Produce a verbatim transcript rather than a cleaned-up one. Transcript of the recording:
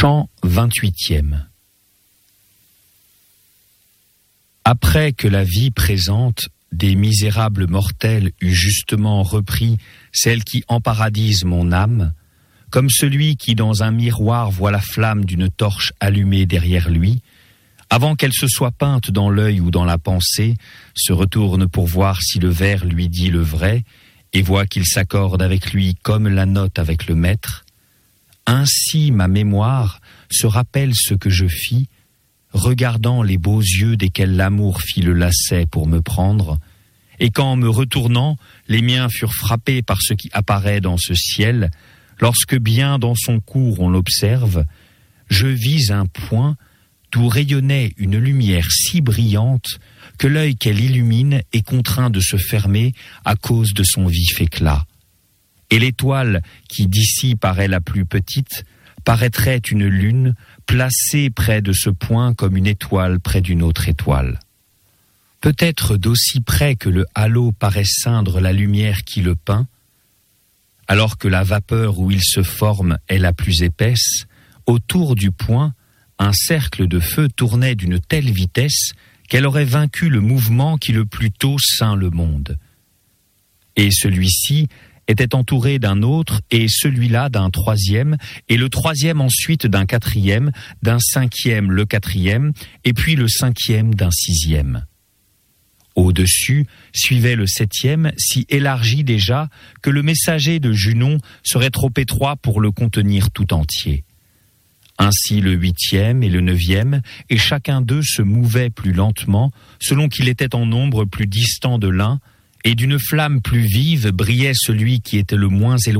Chant vingt-huitième. Après que la vie présente des misérables mortels eut justement repris celle qui emparadise mon âme, comme celui qui dans un miroir voit la flamme d'une torche allumée derrière lui, avant qu'elle se soit peinte dans l'œil ou dans la pensée, se retourne pour voir si le vers lui dit le vrai, et voit qu'il s'accorde avec lui comme la note avec le maître. Ainsi ma mémoire se rappelle ce que je fis, regardant les beaux yeux desquels l'amour fit le lacet pour me prendre, et qu'en me retournant, les miens furent frappés par ce qui apparaît dans ce ciel, lorsque bien dans son cours on l'observe, je vis un point d'où rayonnait une lumière si brillante que l'œil qu'elle illumine est contraint de se fermer à cause de son vif éclat. Et l'étoile qui d'ici paraît la plus petite, paraîtrait une lune placée près de ce point comme une étoile près d'une autre étoile. Peut-être d'aussi près que le halo paraît ceindre la lumière qui le peint, alors que la vapeur où il se forme est la plus épaisse, autour du point, un cercle de feu tournait d'une telle vitesse qu'elle aurait vaincu le mouvement qui le plus tôt ceint le monde. Et celui-ci était entouré d'un autre, et celui-là d'un troisième, et le troisième ensuite d'un quatrième, d'un cinquième le quatrième, et puis le cinquième d'un sixième. Au-dessus suivait le septième, si élargi déjà que le messager de Junon serait trop étroit pour le contenir tout entier. Ainsi le huitième et le neuvième, et chacun d'eux se mouvait plus lentement, selon qu'il était en nombre plus distant de l'un, et d'une flamme plus vive brillait celui qui était le moins éloigné